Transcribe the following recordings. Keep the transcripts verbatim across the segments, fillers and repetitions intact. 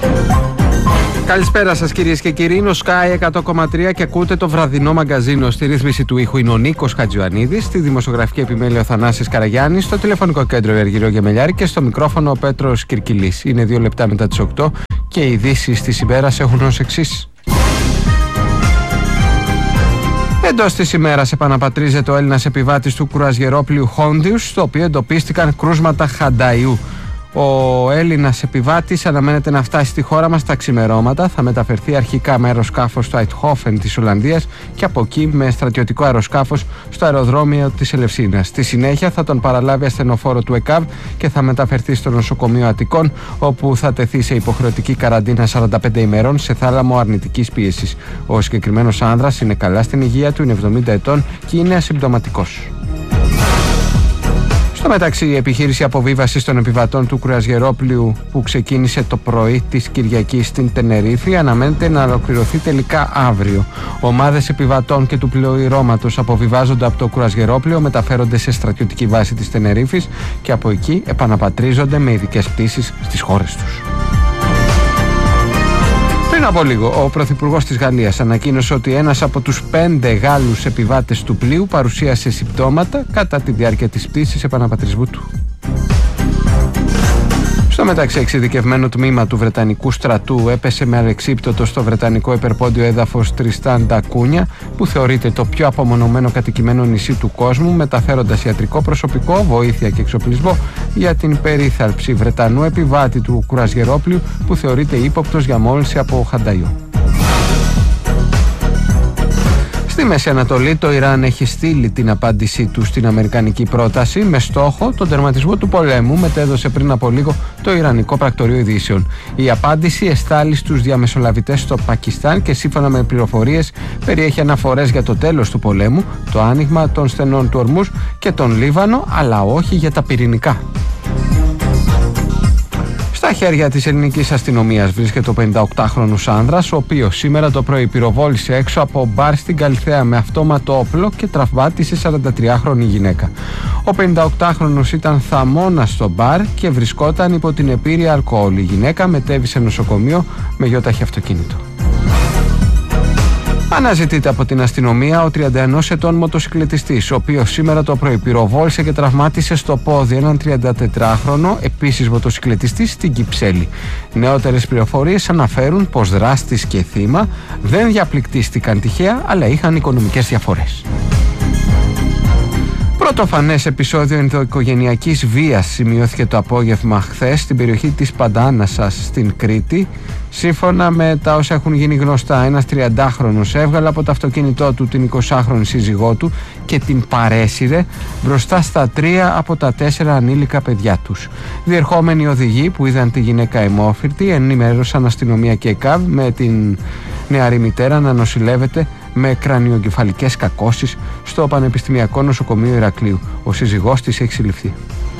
Καλησπέρα σας κυρίες και κύριοι, είναι ο Sky εκατό κόμμα τρία και ακούτε το βραδινό μαγκαζίνο. Στη ρύθμιση του ήχου είναι ο Νίκος Χατζιωαννίδης, στη δημοσιογραφική επιμέλεια ο Θανάσης Καραγιάννης, στο τηλεφωνικό κέντρο η Αργυρό Γεμελιάρη και στο μικρόφωνο ο Πέτρος Κυρκυλής. Είναι δύο λεπτά μετά τις οκτώ και οι ειδήσεις της ημέρας έχουν ως εξής. Εντός της ημέρας επαναπατρίζεται ο Έλληνας επιβάτης του κρουαζιερόπλοιου Χόντιους, στο οποίο εντοπίστηκαν κρούσματα χανταϊού. Ο Έλληνας επιβάτης αναμένεται να φτάσει στη χώρα μας τα ξημερώματα. Θα μεταφερθεί αρχικά με αεροσκάφος στο Αιτχόφεν της Ολλανδίας και από εκεί με στρατιωτικό αεροσκάφος στο αεροδρόμιο της Ελευσίνας. Στη συνέχεια θα τον παραλάβει ασθενοφόρο του ΕΚΑΒ και θα μεταφερθεί στο νοσοκομείο Αττικών, όπου θα τεθεί σε υποχρεωτική καραντίνα σαράντα πέντε ημερών σε θάλαμο αρνητικής πίεσης. Ο συγκεκριμένος άνδρας είναι καλά στην υγεία του, είναι εβδομήντα ετών και είναι ασυμπτωματικός. Στο μεταξύ, η επιχείρηση αποβίβασης των επιβατών του κρουαζιερόπλοιου που ξεκίνησε το πρωί της Κυριακής στην Τενερίφη αναμένεται να ολοκληρωθεί τελικά αύριο. Ομάδες επιβατών και του πλοηρώματος αποβιβάζονται από το κρουαζιερόπλοιο, μεταφέρονται σε στρατιωτική βάση της Τενερίφης και από εκεί επαναπατρίζονται με ειδικές πτήσεις στις χώρες τους. Πριν από λίγο, ο Πρωθυπουργός της Γαλλίας ανακοίνωσε ότι ένας από τους πέντε Γάλλους επιβάτες του πλοίου παρουσίασε συμπτώματα κατά τη διάρκεια της πτήσης επαναπατρισμού του. Στο μεταξύ, εξειδικευμένο τμήμα του Βρετανικού στρατού έπεσε με αλεξίπτωτο στο βρετανικό υπερπόντιο έδαφος Τριστάν ντα Κούνια, που θεωρείται το πιο απομονωμένο κατοικημένο νησί του κόσμου, μεταφέροντας ιατρικό προσωπικό, βοήθεια και εξοπλισμό για την περίθαλψη Βρετανού επιβάτη του κρουαζιερόπλοιου που θεωρείται ύποπτος για μόλυνση από χανταϊό. Στη Μέση Ανατολή, το Ιράν έχει στείλει την απάντησή του στην αμερικανική πρόταση με στόχο τον τερματισμό του πολέμου, μετέδωσε πριν από λίγο το Ιρανικό Πρακτορείο Ειδήσεων. Η απάντηση εστάλει στους διαμεσολαβητές στο Πακιστάν και σύμφωνα με πληροφορίες περιέχει αναφορές για το τέλος του πολέμου, το άνοιγμα των στενών του Ορμούζ και τον Λίβανο, αλλά όχι για τα πυρηνικά. Στα χέρια της ελληνικής αστυνομίας βρίσκεται ο πενηνταοκτάχρονος άνδρας, ο οποίος σήμερα το πρωί πυροβόλησε έξω από μπαρ στην Καλιθέα με αυτόματο όπλο και τραυμάτισε σαραντατριάχρονη γυναίκα. Ο πενηνταοκτάχρονος ήταν θαμώνας στο μπαρ και βρισκόταν υπό την επήρεια αλκοόλ. Η γυναίκα μετέβη σε νοσοκομείο με γιόταχη αυτοκίνητο. Αναζητείται από την αστυνομία ο τριάντα ενός ετών μοτοσυκλετιστής, ο οποίος σήμερα το πρωί πυροβόλησε και τραυμάτισε στο πόδι έναν τριαντατετράχρονο επίσης μοτοσυκλετιστή στην Κυψέλη. Νεότερες πληροφορίες αναφέρουν πως δράστης και θύμα δεν διαπληκτίστηκαν τυχαία, αλλά είχαν οικονομικές διαφορές. Πρωτοφανές επεισόδιο ενδοοικογενειακής βίας σημειώθηκε το απόγευμα χθες στην περιοχή της Παντάνασας στην Κρήτη. Σύμφωνα με τα όσα έχουν γίνει γνωστά, ένας τριαντάχρονος έβγαλε από το αυτοκίνητό του την εικοσάχρονη σύζυγό του και την παρέσυρε μπροστά στα τρία από τα τέσσερα ανήλικα παιδιά τους. Διερχόμενοι οδηγοί που είδαν τη γυναίκα αιμόφυρτη ενημέρωσαν αστυνομία και ΕΚΑΒ με την νεαρή μητέρα να νοσηλεύεται με κρανιογκεφαλικές κακώσεις στο Πανεπιστημιακό Νοσοκομείο Ηρακλείου. Ο σύζυγός της έχει συλληφθεί.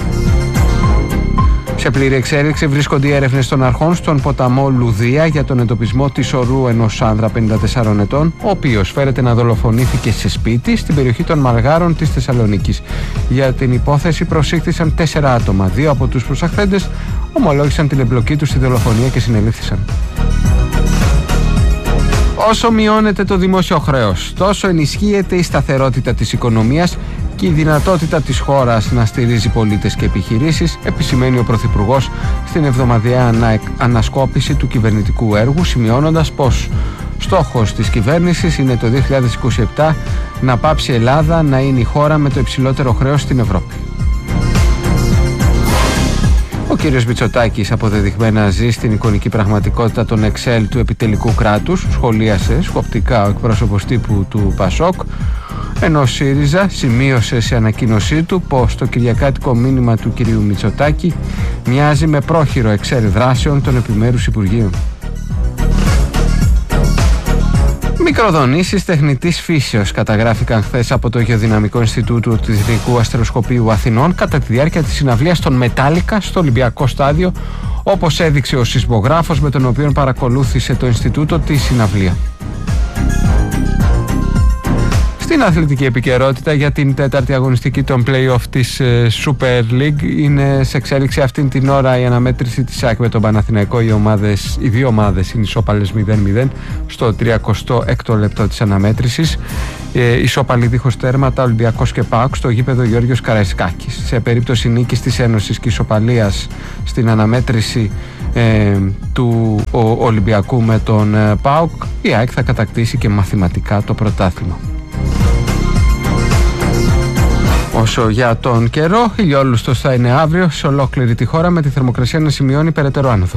Σε πλήρη εξέλιξη βρίσκονται οι έρευνες των αρχών στον ποταμό Λουδία για τον εντοπισμό της ορού ενός άνδρα πενήντα τεσσάρων ετών, ο οποίος φέρεται να δολοφονήθηκε σε σπίτι στην περιοχή των Μαργάρων της Θεσσαλονίκης. Για την υπόθεση προσήχθησαν τέσσερα άτομα. Δύο από τους προσαχθέντες ομολόγησαν την εμπλοκή τους στη δολοφονία και συνελήφθησαν. Όσο μειώνεται το δημόσιο χρέος, τόσο ενισχύεται η σταθερότητα της οικονομίας και η δυνατότητα της χώρας να στηρίζει πολίτες και επιχειρήσεις, επισημαίνει ο Πρωθυπουργός στην εβδομαδιαία ανα... ανασκόπηση του κυβερνητικού έργου, σημειώνοντας πως στόχος της κυβέρνησης είναι το δύο χιλιάδες είκοσι επτά να πάψει η Ελλάδα να είναι η χώρα με το υψηλότερο χρέος στην Ευρώπη. Ο κύριος Μητσοτάκης αποδεδειγμένα ζει στην εικονική πραγματικότητα των Excel του επιτελικού κράτους, σχολίασε σκοπτικά ο εκπρόσωπος τύπου του Πασόκ, ενώ ο ΣΥΡΙΖΑ σημείωσε σε ανακοίνωσή του πως το κυριακάτικο μήνυμα του κυρίου Μητσοτάκη μοιάζει με πρόχειρο Excel δράσεων των επιμέρους Υπουργείων. Μικροδονήσεις τεχνητής φύσεως καταγράφηκαν χθες από το Γεωδυναμικό Ινστιτούτο του Εθνικού Αστεροσκοπείου Αθηνών κατά τη διάρκεια της συναυλίας των Μετάλλικα στο Ολυμπιακό Στάδιο, όπως έδειξε ο σεισμογράφος με τον οποίο παρακολούθησε το Ινστιτούτο τη συναυλία. Στην αθλητική επικαιρότητα για την τέταρτη αγωνιστική των play-off της Super League είναι σε εξέλιξη αυτήν την ώρα η αναμέτρηση της ΑΕΚ με τον Παναθηναϊκό. Οι, ομάδες, οι δύο ομάδες είναι ισόπαλες μηδέν μηδέν στο τριακοστό έκτο λεπτό της αναμέτρησης. Ε, ισόπαλοι δίχως τέρματα Ολυμπιακός και ΠΑΟΚ στο γήπεδο Γιώργος Καραϊσκάκης. Σε περίπτωση νίκης της Ένωσης και ισοπαλίας στην αναμέτρηση ε, του ο, Ολυμπιακού με τον ε, ΠΑΟΚ, η ΑΕΚ θα κατακτήσει και μαθηματικά το πρωτάθλημα. Όσο για τον καιρό, ηλιόλουστος θα είναι αύριο σε ολόκληρη τη χώρα, με τη θερμοκρασία να σημειώνει περαιτέρω άνοδο.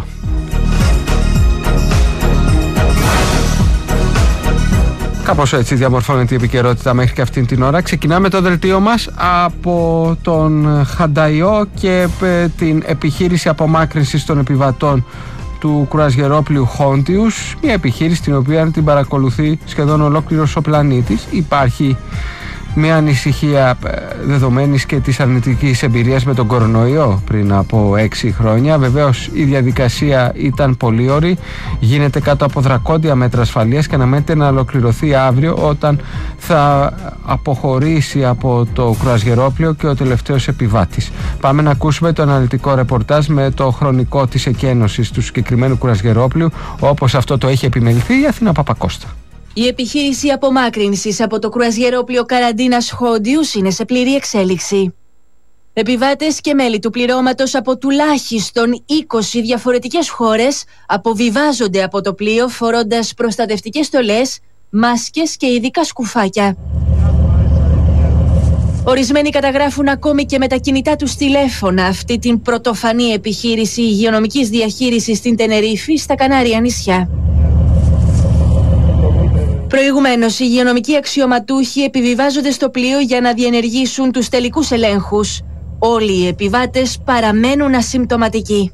Κάπως έτσι διαμορφώνεται η επικαιρότητα μέχρι και αυτήν την ώρα. Ξεκινάμε το δελτίο μας από τον Χανταϊό και την επιχείρηση απομάκρυνσης των επιβατών του κρουαζιερόπλοιου Χόντιους, μια επιχείρηση την οποία την παρακολουθεί σχεδόν ολόκληρος ο πλανήτης. Υπάρχει μια ανησυχία δεδομένης και της αρνητικής εμπειρίας με τον κορονοϊό πριν από έξι χρόνια. Βεβαίως η διαδικασία ήταν πολύωρη, γίνεται κάτω από δρακόντια μέτρα ασφαλείας και αναμένεται να ολοκληρωθεί αύριο, όταν θα αποχωρήσει από το κρουαζιερόπλοιο και ο τελευταίος επιβάτης. Πάμε να ακούσουμε το αναλυτικό ρεπορτάζ με το χρονικό της εκένωσης του συγκεκριμένου κρουαζιερόπλοιου, όπως αυτό το έχει επιμεληθεί η Αθήνα Παπακώστα. Η επιχείρηση απομάκρυνσης από το κρουαζιερόπλοιο Καραντίνας Χόντιους είναι σε πλήρη εξέλιξη. Επιβάτες και μέλη του πληρώματος από τουλάχιστον είκοσι διαφορετικές χώρες αποβιβάζονται από το πλοίο φορώντας προστατευτικές στολές, μάσκες και ειδικά σκουφάκια. Ορισμένοι καταγράφουν ακόμη και με τα κινητά τους τηλέφωνα αυτή την πρωτοφανή επιχείρηση υγειονομικής διαχείρισης στην Τενερίφη, στα Κανάρια νησιά. Προηγουμένως, οι υγειονομικοί αξιωματούχοι επιβιβάζονται στο πλοίο για να διενεργήσουν τους τελικούς ελέγχους. Όλοι οι επιβάτες παραμένουν ασυμπτωματικοί.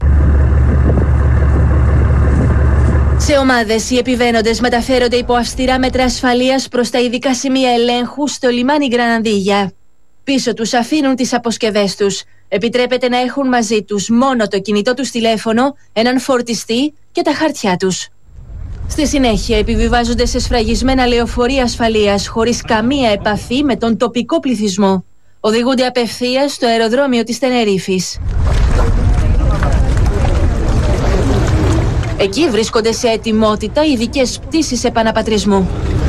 Σε ομάδες, οι επιβαίνοντες μεταφέρονται υπό αυστηρά μέτρα ασφαλείας προς τα ειδικά σημεία ελέγχου στο λιμάνι Γκραναδίγια. Πίσω τους αφήνουν τις αποσκευές τους. Επιτρέπεται να έχουν μαζί τους μόνο το κινητό τους τηλέφωνο, έναν φορτιστή και τα χαρτιά τους. Στη συνέχεια επιβιβάζονται σε σφραγισμένα λεωφορεία ασφαλείας χωρίς καμία επαφή με τον τοπικό πληθυσμό. Οδηγούνται απευθείας στο αεροδρόμιο της Τενερίφης. Εκεί βρίσκονται σε ετοιμότητα ειδικές πτήσεις επαναπατρισμού.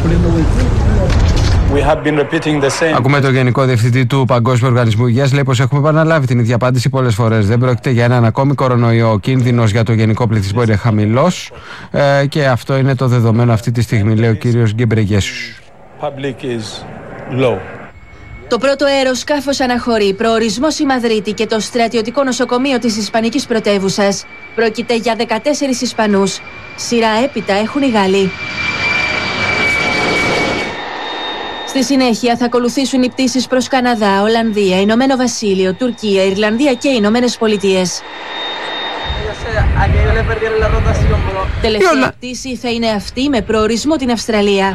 Ακούμε το Γενικό Διευθυντή του Παγκόσμιου Οργανισμού Υγείας, λέει πως έχουμε επαναλάβει την ίδια απάντηση πολλές φορές. Δεν πρόκειται για έναν ακόμη κορονοϊό. Ο κίνδυνος για το γενικό πληθυσμό είναι χαμηλός ε, και αυτό είναι το δεδομένο αυτή τη στιγμή, λέει ο κύριος Γκεμπρεγιέσους. Το πρώτο αεροσκάφος αναχωρεί. Προορισμός η Μαδρίτη και το στρατιωτικό νοσοκομείο της Ισπανικής πρωτεύουσας. Πρόκειται για δεκατέσσερις Ισπανούς. Σειρά έπειτα έχουν οι Γάλλοι. Στη συνέχεια θα ακολουθήσουν οι πτήσεις προς Καναδά, Ολλανδία, Ηνωμένο Βασίλειο, Τουρκία, Ιρλανδία και Ηνωμένες Πολιτείες. Τελευταία πτήση θα είναι αυτή με προορισμό την Αυστραλία.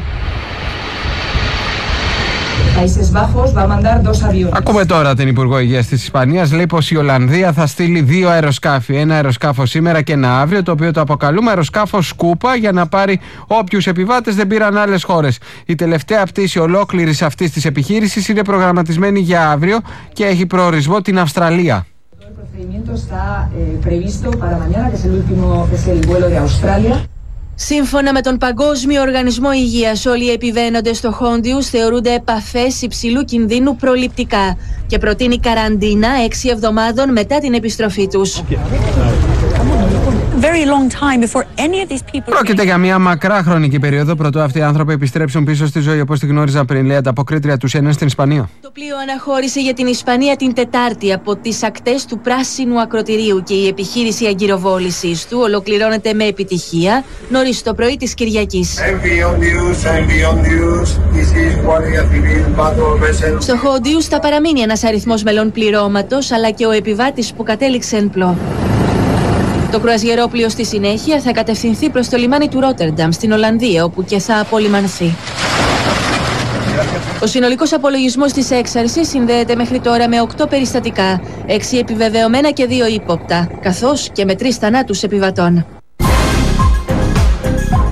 Ακούμε τώρα την Υπουργό Υγείας της Ισπανίας, λέει πως η Ολλανδία θα στείλει δύο αεροσκάφη. Ένα αεροσκάφος σήμερα και ένα αύριο, το οποίο το αποκαλούμε αεροσκάφος Σκούπα, για να πάρει όποιους επιβάτες δεν πήραν άλλες χώρες. Η τελευταία πτήση ολόκληρης αυτής της επιχείρησης είναι προγραμματισμένη για αύριο και έχει προορισμό την Αυστραλία. Σύμφωνα με τον Παγκόσμιο Οργανισμό Υγείας, όλοι οι επιβαίνοντες στο Χόντιους θεωρούνται επαφές υψηλού κινδύνου προληπτικά και προτείνει καραντίνα έξι εβδομάδων μετά την επιστροφή τους. Πρόκειται για μια μακρά χρονική περίοδο πρωτού αυτοί οι άνθρωποι επιστρέψουν πίσω στη ζωή όπως τη γνώριζαν πριν, λέει ανταποκρίτρια του Σένεν στην Ισπανία. Το πλοίο αναχώρησε για την Ισπανία την Τετάρτη από τις ακτές του Πράσινου Ακροτηρίου και η επιχείρηση αγκυροβόλησης του ολοκληρώνεται με επιτυχία νωρίς το πρωί της Κυριακής. Στο Χόντιους θα παραμείνει ένας αριθμός μελών πληρώματος, αλλά και ο επιβάτης που κατέληξε εν πλώ. Το κρουαζιερόπλοιο στη συνέχεια θα κατευθυνθεί προς το λιμάνι του Ρότερνταμ στην Ολλανδία, όπου και θα απολυμανθεί. Ο συνολικός απολογισμός της έξαρσης συνδέεται μέχρι τώρα με οκτώ περιστατικά, έξι επιβεβαιωμένα και δύο ύποπτα, καθώς και με τρεις θανάτους επιβατών.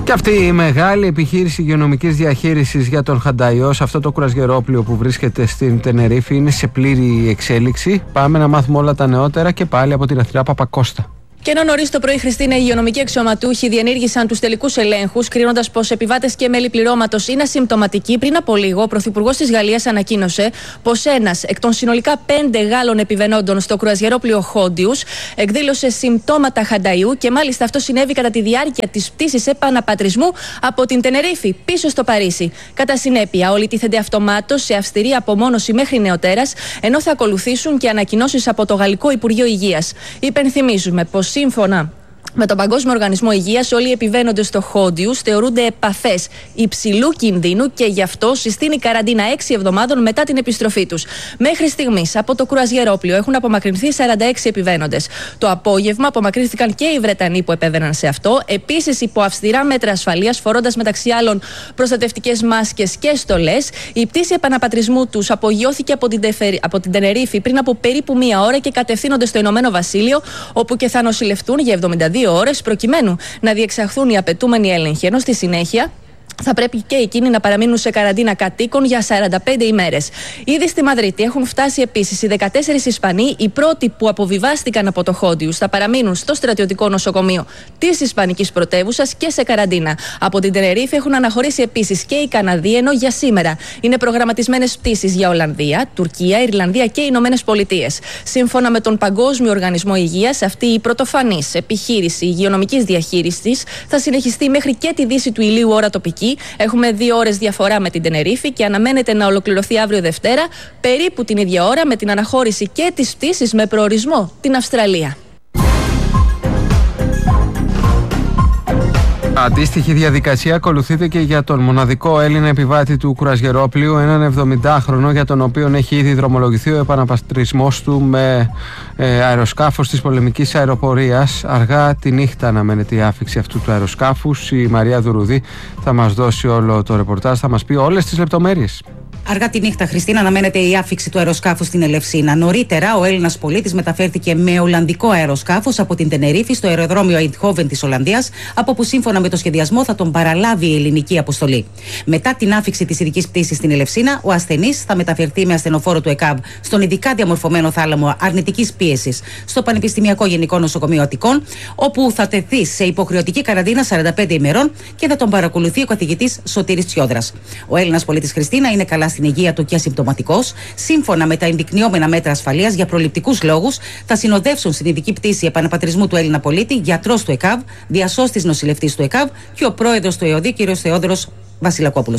Και αυτή η μεγάλη επιχείρηση υγειονομικής διαχείρισης για τον Χανταϊό, σε αυτό το κουρασγερόπλιο που βρίσκεται στην Τενερίφη, είναι σε πλήρη εξέλιξη. Πάμε να μάθουμε όλα τα νεότερα και πάλι από την Αθηνά Παπακώστα. Και ενώ νωρίς το πρωί, Χριστίνα, οι υγειονομικοί αξιωματούχοι διενήργησαν τους τελικούς ελέγχους, κρίνοντας πως επιβάτες και μέλη πληρώματος είναι ασυμπτωματικοί, πριν από λίγο ο Πρωθυπουργός της Γαλλίας ανακοίνωσε πως ένας εκ των συνολικά πέντε Γάλλων επιβαινόντων στο κρουαζιερόπλιο Χόντιους εκδήλωσε συμπτώματα Χανταϊού και μάλιστα αυτό συνέβη κατά τη διάρκεια της πτήσης επαναπατρισμού από την Τενερίφη πίσω στο Παρίσι. Κατά συνέπεια, όλοι τίθενται αυτομάτως σε αυστηρή απομόνωση μέχρι νεοτέρας, ενώ θα ακολουθήσουν και ανακοινώσεις από το Γαλλικό Υπουργείο Υγείας. Υπενθυμίζουμε πως σύμφωνα με τον Παγκόσμιο Οργανισμό Υγείας, όλοι οι επιβαίνοντες στο Χόντιους θεωρούνται επαφές υψηλού κινδύνου και γι' αυτό συστήνει καραντίνα έξι εβδομάδων μετά την επιστροφή τους. Μέχρι στιγμής από το κρουαζιερόπλιο έχουν απομακρυνθεί σαράντα έξι επιβαίνοντες. Το απόγευμα απομακρύνθηκαν και οι Βρετανοί που επέβαιναν σε αυτό, επίσης υπό αυστηρά μέτρα ασφαλείας, φορώντας μεταξύ άλλων προστατευτικές μάσκες και στολές. Η πτήση επαναπατρισμού τους απογειώθηκε από την, τεφερ... από την Τενερίφη πριν από περίπου μία ώρα και κατευθύνονται στο Ηνωμένο Βασίλειο, όπου και θα νοσηλευτούν για εβδομήντα δύο ώρες προκειμένου να διεξαχθούν οι απαιτούμενοι έλεγχοι, ενώ στη συνέχεια θα πρέπει και εκείνοι να παραμείνουν σε καραντίνα κατοίκων για σαράντα πέντε ημέρες. Ήδη στη Μαδρίτη έχουν φτάσει επίσης οι δεκατέσσερις Ισπανοί, οι πρώτοι που αποβιβάστηκαν από το Χόντιους. Θα παραμείνουν στο στρατιωτικό νοσοκομείο της Ισπανικής πρωτεύουσας και σε καραντίνα. Από την Τενερίφη έχουν αναχωρήσει επίσης και οι Καναδοί, ενώ για σήμερα είναι προγραμματισμένες πτήσεις για Ολλανδία, Τουρκία, Ιρλανδία και Ηνωμένες Πολιτείες. Σύμφωνα με τον Παγκόσμιο Οργανισμό Υγείας, αυτή η πρωτοφανής επιχείρηση υγειονομικής διαχείρισης θα συνεχιστεί μέχρι και τη δύση του ηλίου ώρα τοπική. Έχουμε δύο ώρες διαφορά με την Τενερίφη και αναμένεται να ολοκληρωθεί αύριο Δευτέρα, περίπου την ίδια ώρα, με την αναχώρηση και τις πτήσεις με προορισμό την Αυστραλία. Αντίστοιχη διαδικασία ακολουθείται και για τον μοναδικό Έλληνα επιβάτη του κουρασγερόπλιου, έναν εβδομηντάχρονο, για τον οποίο έχει ήδη δρομολογηθεί ο επαναπατρισμός του με ε, αεροσκάφος της πολεμικής αεροπορίας. Αργά τη νύχτα αναμένεται η άφιξη αυτού του αεροσκάφους. Η Μαρία Δουρουδή θα μας δώσει όλο το ρεπορτάζ, θα μας πει όλες τις λεπτομέρειες. Αργά τη νύχτα, Χριστίνα, αναμένεται η άφιξη του αεροσκάφου στην Ελευσίνα. Νωρίτερα, ο Έλληνας πολίτης μεταφέρθηκε με Ολλανδικό αεροσκάφος από την Τενερίφη στο αεροδρόμιο Eindhoven της Ολλανδίας, από όπου σύμφωνα με το σχεδιασμό θα τον παραλάβει η ελληνική αποστολή. Μετά την άφιξη της ειδικής πτήσης στην Ελευσίνα, ο ασθενής θα μεταφερθεί με ασθενοφόρο του ΕΚΑΒ στον ειδικά διαμορφωμένο θάλαμο αρνητικής πίεσης στο Πανεπιστημιακό Γενικό Νοσοκομείο Αττικών, όπου θα τεθεί σε υποχρεωτική καραντίνα σαράντα πέντε ημερών και θα τον παρακολουθεί ο καθηγητής Σωτήρης Τσιόδρας. Ο Έλληνας πολίτης, Χριστίνα, είναι καλά στην υγεία του και ασυμπτωματικός. Σύμφωνα με τα ενδεικνυόμενα μέτρα ασφαλείας, για προληπτικούς λόγους, θα συνοδεύσουν στην ειδική πτήση επαναπατρισμού του Έλληνα πολίτη γιατρός του ΕΚΑΒ, διασώστης νοσηλευτής του ΕΚΑΒ και ο πρόεδρος του ΕΟΔΗ, κ. Θεόδωρος Βασιλακόπουλος.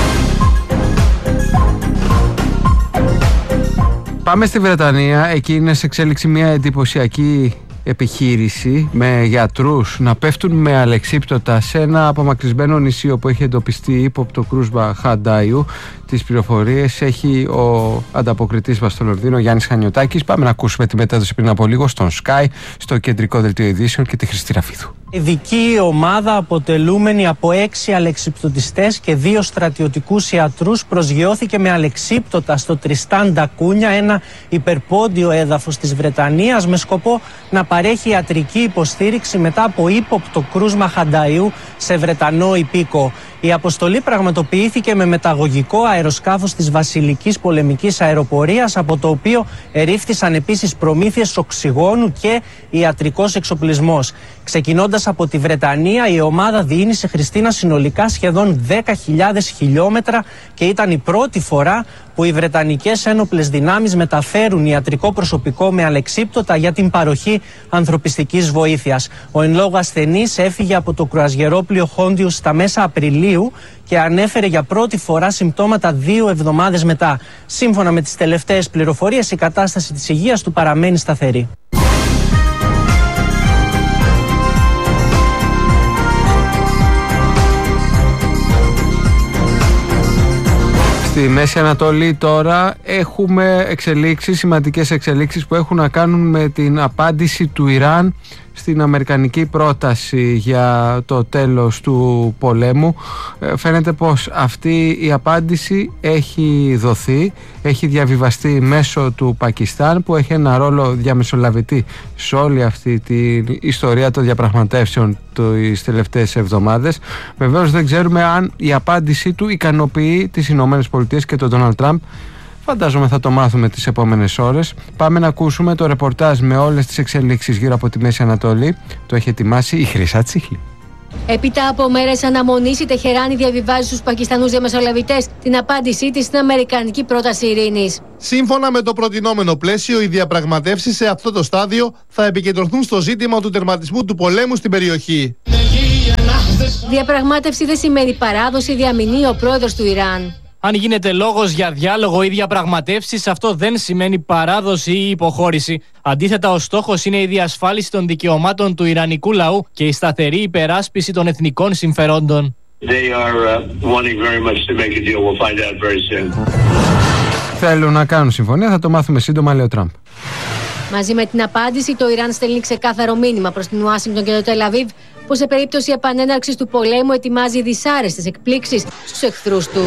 Πάμε στη Βρετανία. Εκεί είναι σε εξέλιξη μια εντυπωσιακή επιχείρηση με γιατρούς να πέφτουν με αλεξίπτωτα σε ένα απομακρυσμένο νησί όπου έχει εντοπιστεί ύποπτο κρούσμα Χανταϊού. Τις πληροφορίες έχει ο ανταποκριτής μας στο Λονδίνο, Γιάννης Χανιωτάκης. Πάμε να ακούσουμε τη μετάδοση πριν από λίγο στον Sky, στο κεντρικό δελτίο ειδήσεων, και τη Χριστίνα Φίδου. Ειδική ομάδα αποτελούμενη από έξι αλεξιπτωτιστές και δύο στρατιωτικούς ιατρούς προσγειώθηκε με αλεξίπτωτα στο Τριστάν ντα Κούνια, ένα υπερπόντιο έδαφος της Βρετανίας, με σκοπό να παρέχει ιατρική υποστήριξη μετά από ύποπτο κρούσμα Χανταϊού σε Βρετανό υπήκο. Η αποστολή πραγματοποιήθηκε με μεταγωγικό αεροσκάφος της Βασιλικής Πολεμικής Αεροπορίας, από το οποίο ερήφθησαν επίσης προμήθειες οξυγόνου και ιατρικός εξοπλισμός. Ξεκινώντας από τη Βρετανία, η ομάδα διήνυσε, Χριστίνα, συνολικά σχεδόν δέκα χιλιάδες χιλιόμετρα και ήταν η πρώτη φορά που οι Βρετανικές ένοπλες δυνάμεις μεταφέρουν ιατρικό προσωπικό με αλεξίπτωτα για την παροχή ανθρωπιστικής βοήθειας. Ο εν λόγω ασθενής έφυγε από το κρουαζιερόπλιο Χόντιους στα μέσα Απριλίου και ανέφερε για πρώτη φορά συμπτώματα δύο εβδομάδες μετά. Σύμφωνα με τις τελευταίες πληροφορίες, η κατάσταση της υγείας του παραμένει σταθερή. Στη Μέση Ανατολή τώρα έχουμε εξελίξεις, σημαντικές εξελίξεις που έχουν να κάνουν με την απάντηση του Ιράν στην αμερικανική πρόταση για το τέλος του πολέμου. Φαίνεται πως αυτή η απάντηση έχει δοθεί, έχει διαβιβαστεί μέσω του Πακιστάν, που έχει ένα ρόλο διαμεσολαβητή σε όλη αυτή την ιστορία των διαπραγματεύσεων τις τελευταίες εβδομάδες. Βεβαίως δεν ξέρουμε αν η απάντησή του ικανοποιεί τις Ηνωμένες Πολιτείες και τον Ντόναλντ Τραμπ. Φαντάζομαι θα το μάθουμε τις επόμενες ώρες. Πάμε να ακούσουμε το ρεπορτάζ με όλες τις εξελίξεις γύρω από τη Μέση Ανατολή. Το έχει ετοιμάσει η Χρυσά Τσίχλη. Έπειτα από μέρες αναμονής, η Τεχεράνη διαβιβάζει στους Πακιστανούς διαμεσολαβητές την απάντησή της στην αμερικανική πρόταση ειρήνης. Σύμφωνα με το προτινόμενο πλαίσιο, οι διαπραγματεύσεις σε αυτό το στάδιο θα επικεντρωθούν στο ζήτημα του τερματισμού του πολέμου στην περιοχή. Διαπραγμάτευση δεν σημαίνει παράδοση, διαμηνεί ο πρόεδρος του Ιράν. Αν γίνεται λόγος για διάλογο ή διαπραγματεύσεις, αυτό δεν σημαίνει παράδοση ή υποχώρηση. Αντίθετα, ο στόχος είναι η διασφάλιση των δικαιωμάτων του ιρανικού λαού και η σταθερή υπεράσπιση των εθνικών συμφερόντων. Θέλουν να κάνουν συμφωνία, θα το μάθουμε σύντομα, λέει ο Τραμπ. Μαζί με την απάντηση, το Ιράν στέλνει ξεκάθαρο μήνυμα προς την Ουάσιγκτον και το Τελ Αβίβ πως σε περίπτωση επανέναρξης του πολέμου ετοιμάζει δυσάρεστες εκπλήξεις στους εχθρούς του.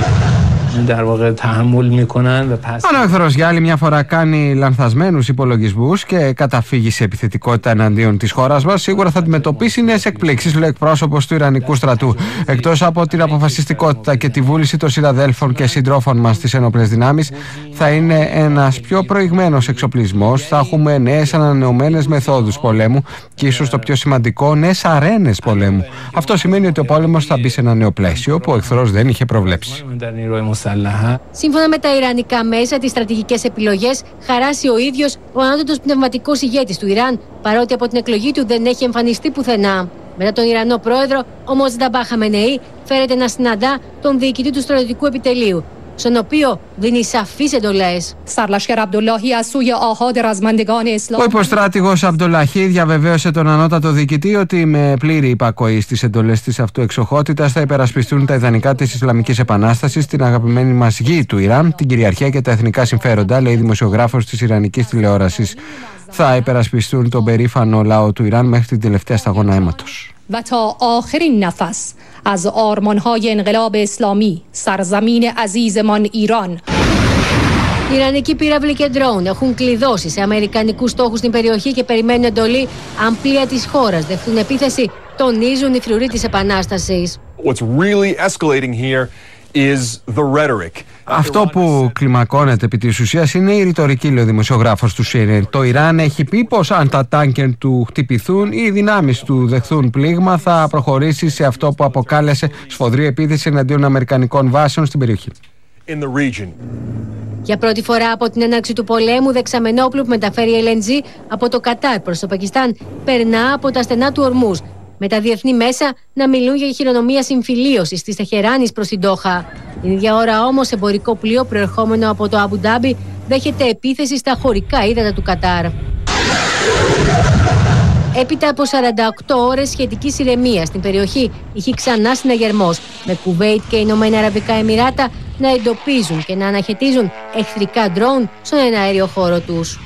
Αν ο εχθρός για άλλη μια φορά κάνει λανθασμένους υπολογισμούς και καταφύγει σε επιθετικότητα εναντίον της χώρας μας, σίγουρα θα αντιμετωπίσει νέες εκπλήξεις, λέει εκπρόσωπος του Ιρανικού στρατού. Εκτός από την αποφασιστικότητα και τη βούληση των συναδέλφων και συντρόφων μας στις ενόπλες δυνάμεις, θα είναι ένας πιο προηγμένος εξοπλισμός. Θα έχουμε νέες ανανεωμένες μεθόδους πολέμου και ίσως το πιο σημαντικό, νέες αρένες πολέμου. Αυτό σημαίνει ότι ο πόλεμος θα μπει σε ένα νέο πλαίσιο που ο εχθρός δεν είχε προβλέψει. Σύμφωνα με τα ιρανικά μέσα, τις στρατηγικές επιλογές χαράσει ο ίδιος ο ανώτατος πνευματικός ηγέτης του Ιράν, παρότι από την εκλογή του δεν έχει εμφανιστεί πουθενά. Μετά τον Ιρανό πρόεδρο, ο Μοζνταμπά Χαμενεή φέρεται να συναντά τον διοικητή του στρατιωτικού επιτελείου, στον οποίο δίνει σαφείς εντολές. Ο υποστράτηγος Αμπντολαχή διαβεβαίωσε τον ανώτατο διοικητή ότι με πλήρη υπακοή στις εντολές της αυτοεξοχότητας θα υπερασπιστούν τα ιδανικά της Ισλαμικής Επανάστασης, την αγαπημένη μας γη του Ιράν, την κυριαρχία και τα εθνικά συμφέροντα, λέει δημοσιογράφος της Ιρανικής τηλεόρασης. Θα υπερασπιστούν τον περήφανο λαό του Ιράν μέχρι την τελευταία σταγόνα αίματος. و تا آخرین نفس از آرمان‌های انقلاب اسلامی سرزمین عزیزمان ایران. Οι Ιρανικοί πύραυλοι και ντρόουν έχουν κλειδώσει σε αμερικανικούς στόχους στην περιοχή και περιμένουν εντολή αν πλοία της χώρας δεχτούν επίθεση, τονίζουν οι φρουροί της Επανάστασης. What's really escalating here is the rhetoric. Αυτό που κλιμακώνεται επί της ουσίας είναι η ρητορική, λέει ο δημοσιογράφος του σι εν εν. Το Ιράν έχει πει πως αν τα τάνκερ του χτυπηθούν ή οι δυνάμεις του δεχθούν πλήγμα, θα προχωρήσει σε αυτό που αποκάλεσε σφοδρή επίθεση εναντίον αμερικανικών βάσεων στην περιοχή. In the region. Για πρώτη φορά από την έναρξη του πολέμου, δεξαμενόπλου που μεταφέρει ελ εν τζι από το Κατάρ προς το Πακιστάν περνά από τα στενά του Ορμούζ, με τα διεθνή μέσα να μιλούν για χειρονομία συμφιλίωσης της Τεχεράνης προς την Ντόχα. Την ίδια ώρα όμως, εμπορικό πλοίο προερχόμενο από το Αμπου Ντάμπι δέχεται επίθεση στα χωρικά ύδατα του Κατάρ. Έπειτα από σαράντα οκτώ ώρες σχετικής ηρεμίας στην περιοχή, είχε ξανά συναγερμός, με Κουβέιτ και Ηνωμένα Αραβικά Εμιράτα να εντοπίζουν και να αναχαιτίζουν εχθρικά ντρόουν στον εναέριο χώρο τους.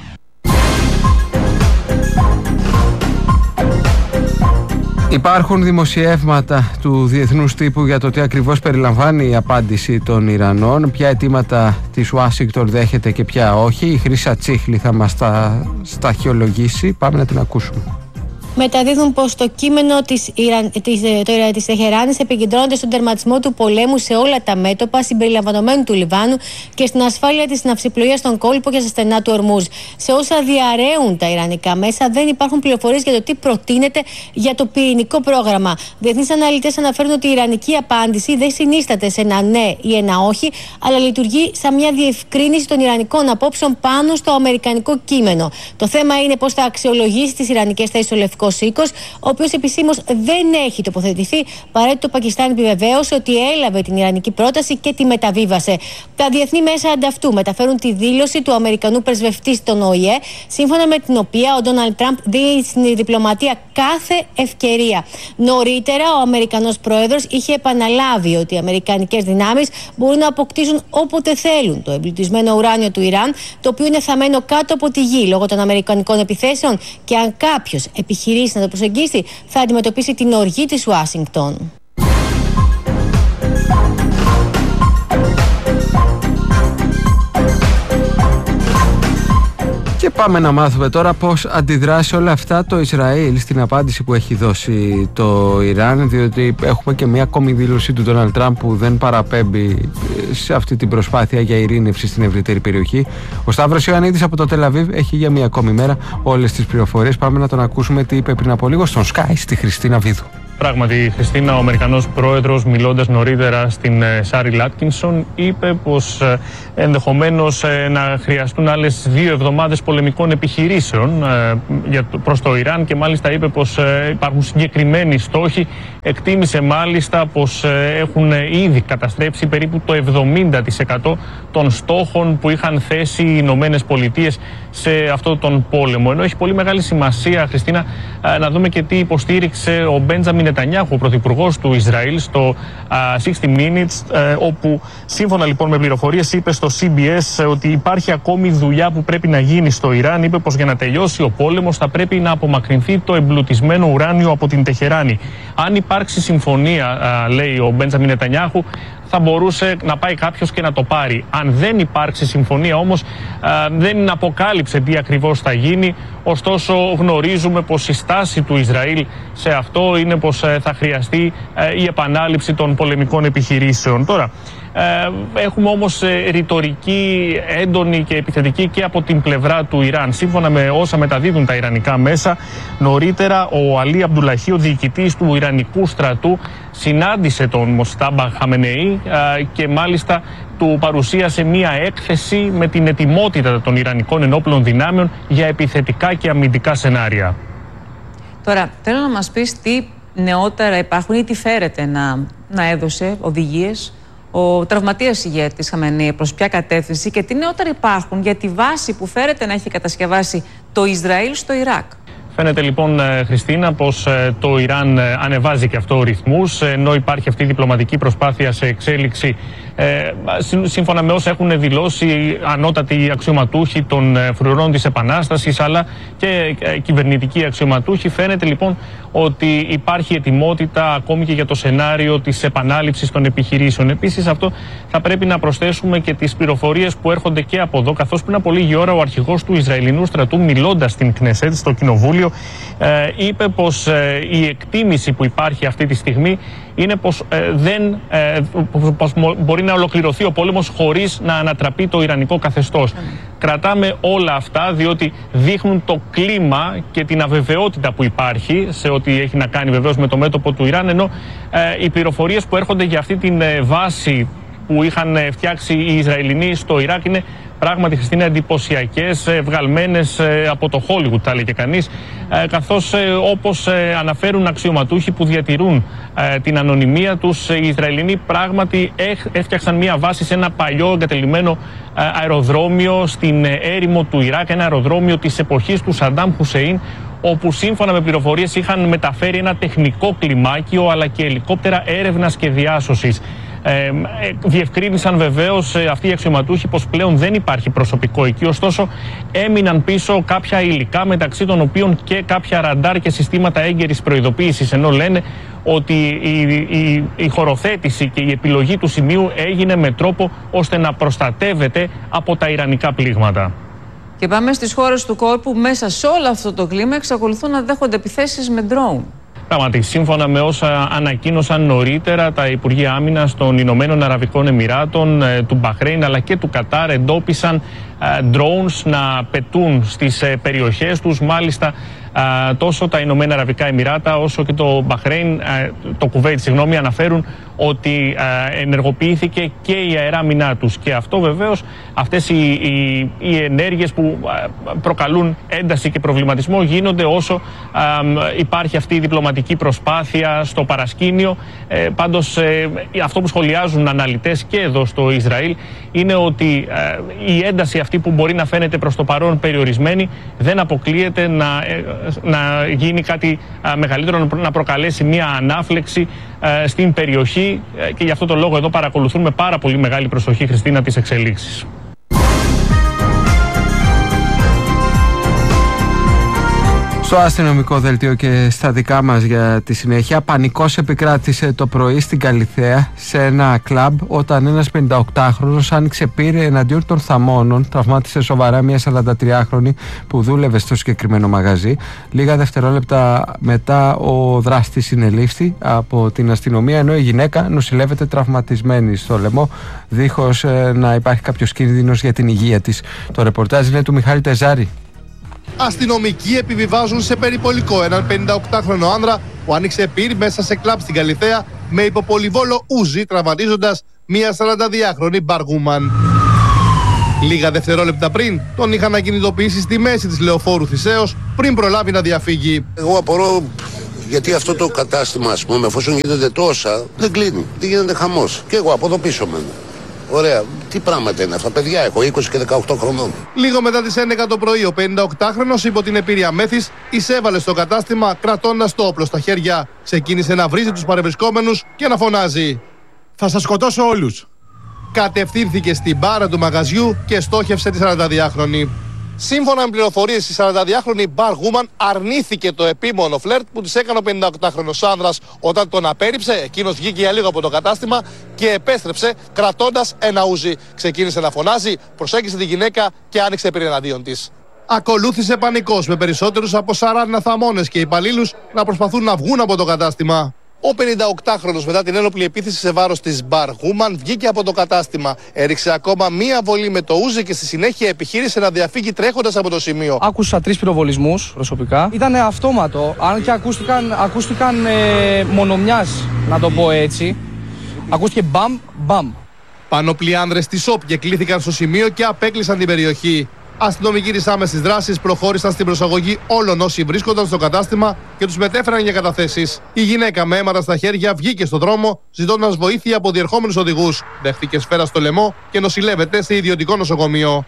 Υπάρχουν δημοσιεύματα του διεθνούς τύπου για το τι ακριβώς περιλαμβάνει η απάντηση των Ιρανών, ποια αιτήματα της Ουάσιγκτον δέχεται και ποια όχι. Η Χρύσα Τσίχλη θα μας τα σταχυολογήσει. Πάμε να την ακούσουμε. Μεταδίδουν πως το κείμενο της, Ιραν, της, το, της Τεχεράνης επικεντρώνεται στον τερματισμό του πολέμου σε όλα τα μέτωπα, συμπεριλαμβανομένου του Λιβάνου, και στην ασφάλεια της ναυσιπλοείας στον κόλπο και στα στενά του Ορμούζ. Σε όσα διαρρέουν τα ιρανικά μέσα, δεν υπάρχουν πληροφορίες για το τι προτείνεται για το πυρηνικό πρόγραμμα. Διεθνείς αναλυτές αναφέρουν ότι η ιρανική απάντηση δεν συνίσταται σε ένα ναι ή ένα όχι, αλλά λειτουργεί σαν μια διευκρίνηση των ιρανικών απόψεων πάνω στο αμερικανικό κείμενο. Το θέμα είναι πώς θα αξιολογήσει τις ιρανικές θέσεις στο Λευκό Οίκος, ο οποίος επισήμως δεν έχει τοποθετηθεί, παρότι το Πακιστάν επιβεβαίωσε ότι έλαβε την ιρανική πρόταση και τη μεταβίβασε. Τα διεθνή μέσα ανταυτού μεταφέρουν τη δήλωση του Αμερικανού πρεσβευτή στον Ο Η Ε, σύμφωνα με την οποία ο Ντόναλντ Τραμπ δίνει στην διπλωματία κάθε ευκαιρία. Νωρίτερα, ο Αμερικανός πρόεδρος είχε επαναλάβει ότι οι αμερικανικές δυνάμεις μπορούν να αποκτήσουν όποτε θέλουν το εμπλουτισμένο ουράνιο του Ιράν, το οποίο είναι θαμμένο κάτω από τη γη λόγω των αμερικανικών επιθέσεων, και αν κάποιος επιχειρεί επιχειρήσει να το προσεγγίσει, θα αντιμετωπίσει την οργή της Ουάσιγκτον. Και πάμε να μάθουμε τώρα πώς αντιδρά σε όλα αυτά το Ισραήλ στην απάντηση που έχει δώσει το Ιράν, διότι έχουμε και μια ακόμη δήλωση του Ντόναλντ Τραμπ που δεν παραπέμπει σε αυτή την προσπάθεια για ειρήνευση στην ευρύτερη περιοχή. Ο Σταύρος Ιωαννίδης από το Τελ Αβίβ έχει για μια ακόμη μέρα όλες τις πληροφορίες. Πάμε να τον ακούσουμε τι είπε πριν από λίγο στον Sky στη Χριστίνα Βίδου. Πράγματι, Χριστίνα, ο Αμερικανός πρόεδρος, μιλώντας νωρίτερα στην Σάρι Λάτκινσον, είπε πως ε, ενδεχομένως ε, να χρειαστούν άλλες δύο εβδομάδες πολεμικών επιχειρήσεων ε, προς το Ιράν, και μάλιστα είπε πως ε, υπάρχουν συγκεκριμένοι στόχοι. Εκτίμησε μάλιστα πως ε, έχουν ήδη καταστρέψει περίπου το εβδομήντα τοις εκατό των στόχων που είχαν θέσει οι Ηνωμένες Πολιτείες σε αυτόν τον πόλεμο. Ενώ έχει πολύ μεγάλη σημασία, Χριστίνα, ε, να δούμε και τι υποστήριξε ο Μπέντζαμιν Νετανιάχου, ο πρωθυπουργός του Ισραήλ, στο εξήντα Minutes, ε, όπου σύμφωνα λοιπόν με πληροφορίες είπε στο σι μπι ες ότι υπάρχει ακόμη δουλειά που πρέπει να γίνει στο Ιράν. Είπε πως για να τελειώσει ο πόλεμος θα πρέπει να απομακρυνθεί το εμπλουτισμένο ουράνιο από την Τεχεράνη. Αν υπάρξει συμφωνία, ε, λέει ο Μπέντζαμιν Νετανιάχου, θα μπορούσε να πάει κάποιος και να το πάρει. Αν δεν υπάρξει συμφωνία όμως, ε, δεν αποκάλυψε τι ακριβώς θα γίνει. Ωστόσο γνωρίζουμε πως η στάση του Ισραήλ σε αυτό είναι πως ε, θα χρειαστεί ε, η επανάληψη των πολεμικών επιχειρήσεων. Τώρα, ε, έχουμε όμως ε, ρητορική έντονη και επιθετική και από την πλευρά του Ιράν. Σύμφωνα με όσα μεταδίδουν τα ιρανικά μέσα, νωρίτερα ο Αλί Αμπντουλαχί, ο διοικητής του Ιρανικού στρατού, συνάντησε τον Μοστάμπα Χαμενεή ε, και μάλιστα του παρουσίασε μία έκθεση με την ετοιμότητα των Ιρανικών ενόπλων δυνάμεων για επιθετικά και αμυντικά σενάρια. Τώρα, θέλω να μας πεις τι νεότερα υπάρχουν ή τι φέρεται να, να έδωσε οδηγίες ο τραυματίας ηγέτης Χαμενεή, προς ποια κατεύθυνση, και τι νεότερα υπάρχουν για τη βάση που φέρεται να έχει κατασκευάσει το Ισραήλ στο Ιράκ. Φαίνεται λοιπόν, Χριστίνα, πως το Ιράν ανεβάζει και αυτό ρυθμούς, ενώ υπάρχει αυτή η διπλωματική προσπάθεια σε εξέλιξη. Ε, σύμφωνα με όσα έχουν δηλώσει ανώτατοι αξιωματούχοι των φρουρών της Επανάστασης, αλλά και κυβερνητικοί αξιωματούχοι, φαίνεται λοιπόν ότι υπάρχει ετοιμότητα ακόμη και για το σενάριο της επανάληψης των επιχειρήσεων. Επίσης, αυτό θα πρέπει να προσθέσουμε και τις πληροφορίες που έρχονται και από εδώ, καθώς πριν από λίγη ώρα ο αρχηγός του Ισραηλινού στρατού, μιλώντας στην Κνεσέτ, στο Κοινοβούλιο, ε, είπε πως ε, η εκτίμηση που υπάρχει αυτή τη στιγμή είναι πως, ε, δεν, ε, πως μπορεί να ολοκληρωθεί ο πόλεμος χωρίς να ανατραπεί το ιρανικό καθεστώς. Mm. Κρατάμε όλα αυτά διότι δείχνουν το κλίμα και την αβεβαιότητα που υπάρχει σε ό,τι έχει να κάνει βεβαίως με το μέτωπο του Ιράν, ενώ ε, οι πληροφορίες που έρχονται για αυτή την ε, βάση που είχαν ε, φτιάξει οι Ισραηλινοί στο Ιράκ είναι πράγματι, Χριστίνα, εντυπωσιακές, βγαλμένες από το Χόλιγουτ, θα έλεγε κανείς, καθώς όπως αναφέρουν αξιωματούχοι που διατηρούν την ανωνυμία τους, οι Ισραηλινοί πράγματι έφτιαξαν μια βάση σε ένα παλιό εγκατελειμμένο αεροδρόμιο στην έρημο του Ιράκ, ένα αεροδρόμιο της εποχής του Σαντάμ Χουσέιν, όπου σύμφωνα με πληροφορίες είχαν μεταφέρει ένα τεχνικό κλιμάκιο αλλά και ελικόπτερα έρευνας και διάσωσης. Ε, διευκρίνησαν βεβαίως ε, αυτοί οι αξιωματούχοι πως πλέον δεν υπάρχει προσωπικό εκεί, ωστόσο έμειναν πίσω κάποια υλικά, μεταξύ των οποίων και κάποια ραντάρ και συστήματα έγκαιρης προειδοποίησης, ενώ λένε ότι η, η, η χωροθέτηση και η επιλογή του σημείου έγινε με τρόπο ώστε να προστατεύεται από τα ιρανικά πλήγματα. Και πάμε στις χώρες του κόλπου, μέσα σε όλο αυτό το κλίμα εξακολουθούν να δέχονται επιθέσεις με ντρόουν. Πράγματι, σύμφωνα με όσα ανακοίνωσαν νωρίτερα τα Υπουργεία Άμυνας των Ηνωμένων Αραβικών Εμιράτων, του Μπαχρέιν αλλά και του Κατάρ, εντόπισαν drones να πετούν στις περιοχές τους. Μάλιστα, τόσο τα Ηνωμένα Αραβικά Εμιράτα όσο και το Μπαχρέιν, το Κουβέιτ, συγγνώμη, αναφέρουν ότι ενεργοποιήθηκε και η αεράμινά τους. Και αυτό βεβαίως, αυτές οι, οι, οι ενέργειες που προκαλούν ένταση και προβληματισμό γίνονται όσο α, υπάρχει αυτή η διπλωματική προσπάθεια στο παρασκήνιο. Ε, πάντως, ε, αυτό που σχολιάζουν αναλυτές και εδώ στο Ισραήλ είναι ότι ε, η ένταση αυτή που μπορεί να φαίνεται προς το παρόν περιορισμένη δεν αποκλείεται να, ε, να γίνει κάτι ε, μεγαλύτερο, να προκαλέσει μια ανάφλεξη ε, στην περιοχή. Και γι' αυτό το λόγο εδώ παρακολουθούν με πάρα πολύ μεγάλη προσοχή, Χριστίνα, τις εξελίξεις. Στο αστυνομικό δελτίο και στα δικά μας για τη συνέχεια, πανικός επικράτησε το πρωί στην Καλιθέα σε ένα κλαμπ όταν ένας πενηνταοκτάχρονος άνοιξε πυρ εναντίον των θαμώνων. Τραυμάτισε σοβαρά μια σαραντατριάχρονη που δούλευε στο συγκεκριμένο μαγαζί. Λίγα δευτερόλεπτα μετά ο δράστης συνελήφθη από την αστυνομία, ενώ η γυναίκα νοσηλεύεται τραυματισμένη στο λαιμό, δίχως να υπάρχει κάποιος κίνδυνος για την υγεία της. Το ρεπορτάζ είναι του Μιχάλη Τεζάρη. Αστυνομικοί επιβιβάζουν σε περιπολικό έναν πενηνταοκτάχρονο άνδρα που άνοιξε πυρ μέσα σε κλαμπ στην Καλιθέα με υποπολιβόλο ούζι, τραυματίζοντας μία σαρανταδυάχρονη μπαργούμαν. Λίγα δευτερόλεπτα πριν τον είχαν ακινητοποιήσει στη μέση της Λεωφόρου Θησέως πριν προλάβει να διαφύγει. Εγώ απορώ γιατί αυτό το κατάστημα, ας πούμε, εφόσον γίνονται τόσα, δεν κλείνει, δεν γίνεται χαμός. Και εγώ από εδώ πίσω μένω. Ωραία, τι πράγματα είναι αυτά, παιδιά, έχω είκοσι και δεκαοκτώ χρονών. Λίγο μετά τις έντεκα το πρωί, ο πενηνταοκτάχρονος υπό την επίρρεια μέθης εισέβαλε στο κατάστημα κρατώντας το όπλο στα χέρια. Ξεκίνησε να βρίζει τους παρευρισκόμενους και να φωνάζει: «Θα σας σκοτώσω όλους». Κατευθύνθηκε στην μπάρα του μαγαζιού και στόχευσε τη σαρανταδυάχρονη. Σύμφωνα με πληροφορίες, η σαρανταδυάχρονη Barwoman αρνήθηκε το επίμονο φλερτ που της έκανε ο πενηνταοκτάχρονος άνδρας. Όταν τον απέρριψε, εκείνος βγήκε για λίγο από το κατάστημα και επέστρεψε κρατώντας ένα ούζι. Ξεκίνησε να φωνάζει, προσέγγισε τη γυναίκα και άνοιξε πυρ εναντίον της. Ακολούθησε πανικός με περισσότερους από σαράντα θαμώνες και υπαλλήλους να προσπαθούν να βγουν από το κατάστημα. Ο πενηνταοκτάχρονος μετά την ένοπλη επίθεση σε βάρος της Barwoman βγήκε από το κατάστημα. Έριξε ακόμα μία βολή με το ούζι και στη συνέχεια επιχείρησε να διαφύγει τρέχοντας από το σημείο. Άκουσα τρεις πυροβολισμούς προσωπικά. Ήταν αυτόματο, αν και ακούστηκαν, ακούστηκαν ε, μονομιάς, να το πω έτσι. Ακούστηκε μπαμ, μπαμ. Πανόπλοι άνδρες της ΟΠ κλήθηκαν στο σημείο και απέκλεισαν την περιοχή. Αστυνομικοί της άμεσης δράσης προχώρησαν στην προσαγωγή όλων όσοι βρίσκονταν στο κατάστημα και τους μετέφεραν για καταθέσεις. Η γυναίκα με αίματα στα χέρια βγήκε στον δρόμο ζητώντας βοήθεια από διερχόμενους οδηγούς. Δέχτηκε σφαίρα στο λαιμό και νοσηλεύεται σε ιδιωτικό νοσοκομείο.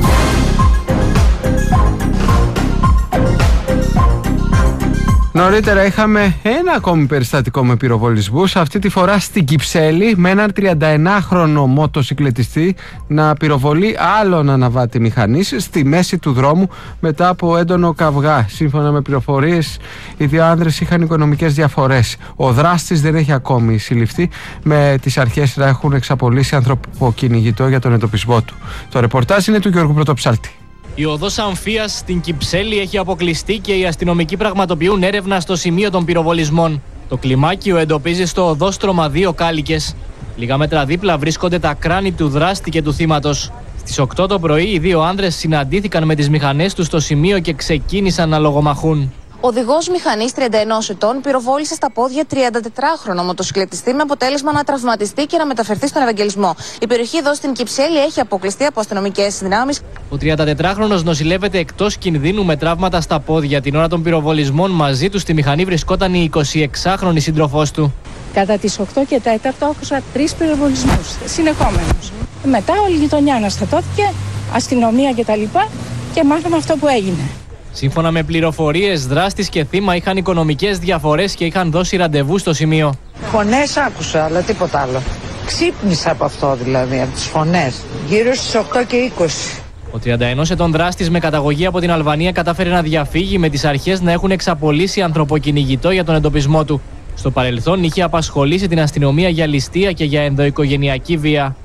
Νωρίτερα είχαμε ένα ακόμη περιστατικό με πυροβολισμούς, αυτή τη φορά στην Κυψέλη, με έναν τριανταενάχρονο μοτοσυκλετιστή να πυροβολεί άλλον αναβάτη μηχανής στη μέση του δρόμου μετά από έντονο καυγά. Σύμφωνα με πληροφορίες, οι δύο άνδρες είχαν οικονομικές διαφορές. Ο δράστης δεν έχει ακόμη συλληφθεί, με τις αρχές να έχουν εξαπολύσει ανθρωποκυνηγητό για τον εντοπισμό του. Το ρεπορτάζ είναι του Γιώργου Πρωτοψάλτη. Η οδός Αμφίας στην Κυψέλη έχει αποκλειστεί και οι αστυνομικοί πραγματοποιούν έρευνα στο σημείο των πυροβολισμών. Το κλιμάκιο εντοπίζει στο οδόστρωμα δύο κάλικες. Λίγα μέτρα δίπλα βρίσκονται τα κράνη του δράστη και του θύματος. Στις οκτώ το πρωί οι δύο άνδρες συναντήθηκαν με τις μηχανές τους στο σημείο και ξεκίνησαν να λογομαχούν. Ο οδηγός μηχανής τριάντα ενός ετών πυροβόλησε στα πόδια τριαντατετράχρονο μοτοσυκλετιστή με αποτέλεσμα να τραυματιστεί και να μεταφερθεί στον Ευαγγελισμό. Η περιοχή εδώ στην Κυψέλη έχει αποκλειστεί από αστυνομικές δυνάμεις. Ο τριαντατετράχρονος νοσηλεύεται εκτός κινδύνου με τραύματα στα πόδια. Την ώρα των πυροβολισμών μαζί του στη μηχανή βρισκόταν η εικοσιεξάχρονη σύντροφός του. Κατά τις οκτώ και τέταρτο άκουσα τρεις πυροβολισμούς συνεχόμενους. Μετά όλη η γειτονιά αναστατώθηκε, αστυνομία κτλ. Και, και μάθαμε αυτό που έγινε. Σύμφωνα με πληροφορίες, δράστης και θύμα είχαν οικονομικές διαφορές και είχαν δώσει ραντεβού στο σημείο. Φωνές άκουσα, αλλά τίποτα άλλο. Ξύπνησα από αυτό δηλαδή, από τις φωνές. Γύρω στις οκτώ και είκοσι. Ο τριάντα ενός ετών δράστης με καταγωγή από την Αλβανία κατάφερε να διαφύγει, με τις αρχές να έχουν εξαπολύσει ανθρωποκυνηγητό για τον εντοπισμό του. Στο παρελθόν είχε απασχολήσει την αστυνομία για ληστεία και για ενδοοικογενειακή βία.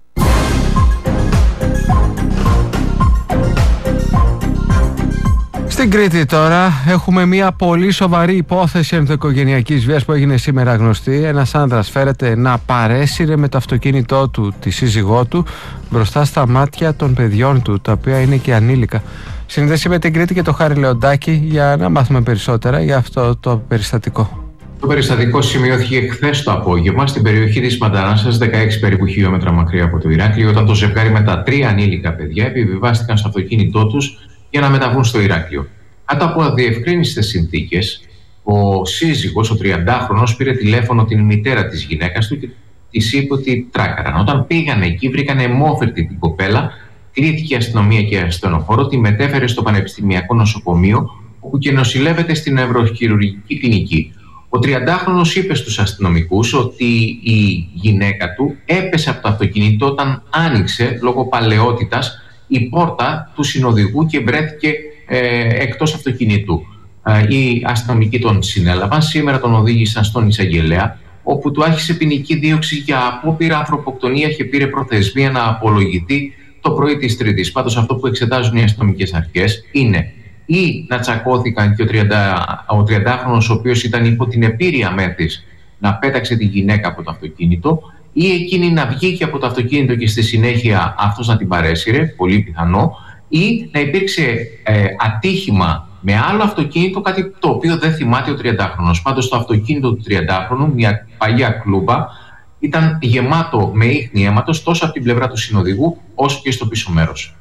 Στην Κρήτη τώρα έχουμε μια πολύ σοβαρή υπόθεση ενδοοικογενειακής βίας που έγινε σήμερα γνωστή. Ένας άνδρας φέρεται να παρέσυρε με το αυτοκίνητό του τη σύζυγό του μπροστά στα μάτια των παιδιών του, τα οποία είναι και ανήλικα. Συνδέσει με την Κρήτη και το Χάρη Λεοντάκη για να μάθουμε περισσότερα για αυτό το περιστατικό. Το περιστατικό σημειώθηκε χθες το απόγευμα στην περιοχή της Μανταράνσας, δεκαέξι περίπου χιλιόμετρα μακριά από το Ηράκλειο, όταν το ζευγάρι με τα τρία ανήλικα παιδιά επιβιβάστηκαν στο αυτοκίνητό τους για να μεταβούν στο Ηράκλειο. Κάτω από αδιευκρίνιστες συνθήκες, ο σύζυγος, ο τριαντάχρονος, πήρε τηλέφωνο την μητέρα της γυναίκας του και της είπε ότι τράκαραν. Όταν πήγαν εκεί, βρήκαν αιμόφερτη την κοπέλα, κλήθηκε η αστυνομία και ασθενοφόρο, τη μετέφερε στο Πανεπιστημιακό Νοσοκομείο, όπου και νοσηλεύεται στην νευροχειρουργική κλινική. Ο τριαντάχρονος είπε στους αστυνομικούς ότι η γυναίκα του έπεσε από το αυτοκίνητο όταν άνοιξε λόγω παλαιότητας η πόρτα του συνοδηγού και βρέθηκε ε, εκτός αυτοκινήτου. Οι αστυνομικοί τον συνέλαβαν, σήμερα τον οδήγησαν στον εισαγγελέα, όπου του άρχισε ποινική δίωξη για απόπειρα ανθρωποκτονία και πήρε προθεσμία να απολογηθεί το πρωί της Τρίτης. Πάντως αυτό που εξετάζουν οι αστυνομικές αρχές είναι ή να τσακώθηκαν και ο τριαντάχρονος, ο οποίος ήταν υπό την επίρρεια μέθης, να πέταξε τη γυναίκα από το αυτοκίνητο, ή εκείνη να βγήκε από το αυτοκίνητο και στη συνέχεια αυτός να την παρέσυρε, πολύ πιθανό, ή να υπήρξε ε, ατύχημα με άλλο αυτοκίνητο, κάτι το οποίο δεν θυμάται ο τριαντάχρονος. Πάντως το αυτοκίνητο του τριαντάχρονου, μια παλιά κλούμπα, ήταν γεμάτο με ίχνη αίματος τόσο από την πλευρά του συνοδηγού όσο και στο πίσω μέρος.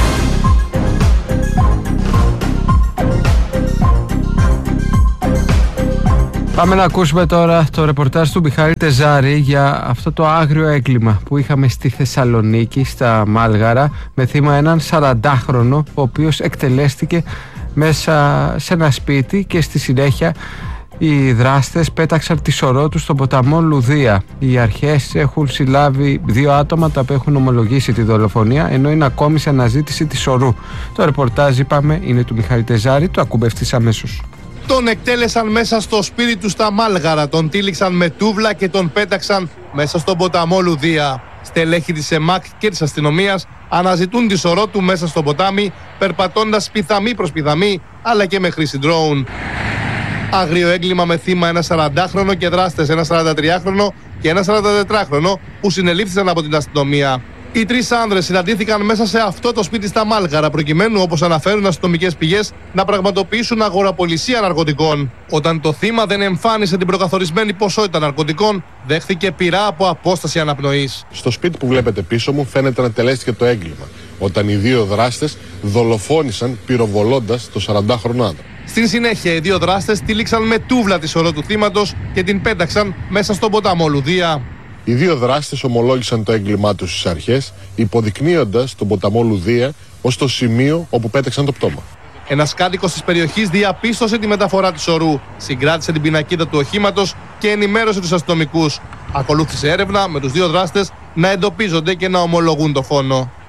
Πάμε να ακούσουμε τώρα το ρεπορτάζ του Μιχάλη Τεζάρη για αυτό το άγριο έγκλημα που είχαμε στη Θεσσαλονίκη, στα Μάλγαρα, με θύμα έναν σαραντάχρονο, ο οποίος εκτελέστηκε μέσα σε ένα σπίτι και στη συνέχεια οι δράστες πέταξαν τη σωρό τους στον ποταμό Λουδία. Οι αρχές έχουν συλλάβει δύο άτομα τα οποία έχουν ομολογήσει τη δολοφονία, ενώ είναι ακόμη σε αναζήτηση της σωρού. Το ρεπορτάζ, είπαμε, είναι του Μιχάλη Τεζάρη, το ακούμε ευθύς αμέσως. Τον εκτέλεσαν μέσα στο σπίτι του στα Μάλγαρα, τον τύλιξαν με τούβλα και τον πέταξαν μέσα στον ποταμό Λουδία. Στελέχοι της ΕΜΑΚ και της αστυνομίας αναζητούν τη σωρό του μέσα στο ποτάμι, περπατώντας πιθαμή προς πιθαμή, αλλά και με χρήση ντρόουν. Άγριο έγκλημα με θύμα ένα σαραντάχρονο και δράστες ένα σαραντατριάχρονο και ένα σαραντατετράχρονο που συνελήφθησαν από την αστυνομία. Οι τρεις άνδρες συναντήθηκαν μέσα σε αυτό το σπίτι στα Μάλγαρα, προκειμένου, όπως αναφέρουν αστυνομικές πηγές, να πραγματοποιήσουν αγοραπολισία ναρκωτικών. Όταν το θύμα δεν εμφάνισε την προκαθορισμένη ποσότητα ναρκωτικών, δέχθηκε πειρά από απόσταση αναπνοής. Στο σπίτι που βλέπετε πίσω μου φαίνεται να τελέστηκε το έγκλημα, όταν οι δύο δράστες δολοφόνησαν πυροβολώντας το σαραντάχρονο άντρα. Στην συνέχεια, οι δύο δράστες τύλιξαν με τούβλα τη σωρό του θύματος και την πέταξαν μέσα στον ποταμό Λουδία. Οι δύο δράστες ομολόγησαν το έγκλημά τους στις αρχές, υποδεικνύοντας τον ποταμό Λουδία ως το σημείο όπου πέταξαν το πτώμα. Ένας κάτοικος της περιοχής διαπίστωσε τη μεταφορά της σωρού, συγκράτησε την πινακίδα του οχήματος και ενημέρωσε τους αστυνομικούς. Ακολούθησε έρευνα με τους δύο δράστες να εντοπίζονται και να ομολογούν το φόνο.